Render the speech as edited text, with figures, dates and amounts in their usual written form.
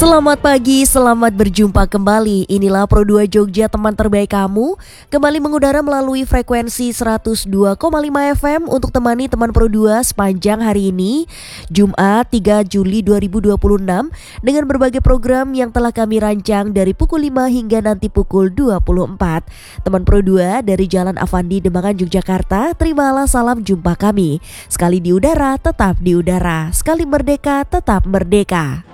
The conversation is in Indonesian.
Selamat pagi, selamat berjumpa kembali. Inilah Pro 2 Jogja, teman terbaik kamu. Kembali mengudara melalui frekuensi 102,5 FM untuk temani teman Pro 2 sepanjang hari ini, Jumat 3 Juli 2026, dengan berbagai program yang telah kami rancang dari pukul 5 hingga nanti pukul 24. Teman Pro 2 dari Jalan Avandi, Demangan, Yogyakarta, terimalah salam jumpa kami. Sekali di udara, tetap di udara. Sekali merdeka, tetap merdeka.